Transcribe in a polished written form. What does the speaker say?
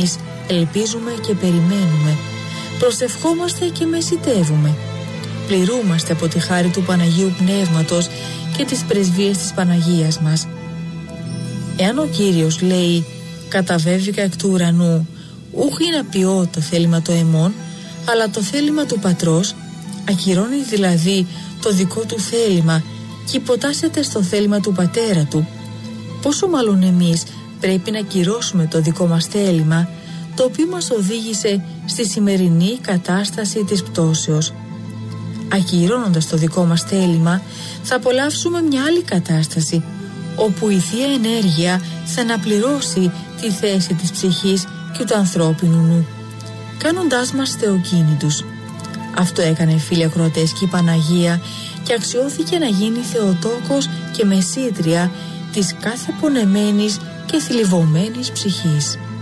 εμείς ελπίζουμε και περιμένουμε, προσευχόμαστε και μεσητεύουμε. Πληρούμαστε από τη χάρη του Παναγίου Πνεύματος και τις πρεσβείες της Παναγίας μας. Εάν ο Κύριος λέει «καταβέβηκα εκ του ουρανού, ούχι να ποιώ το θέλημα το εμών, αλλά το θέλημα του Πατρός», ακυρώνει δηλαδή το δικό του θέλημα και υποτάσσεται στο θέλημα του Πατέρα του. Πόσο μάλλον εμείς πρέπει να κυρώσουμε το δικό μας θέλημα, το οποίο μας οδήγησε στη σημερινή κατάσταση της πτώσεως. Ακυρώνοντας το δικό μας θέλημα, θα απολαύσουμε μια άλλη κατάσταση, όπου η Θεία Ενέργεια θα αναπληρώσει τη θέση της ψυχής και του ανθρώπινου νου, κάνοντάς μας θεοκίνητους. Αυτό έκανε, φίλοι ακροατές, και η Παναγία, και αξιώθηκε να γίνει Θεοτόκος και μεσήτρια της κάθε πονεμένης και θλιβωμένης ψυχής.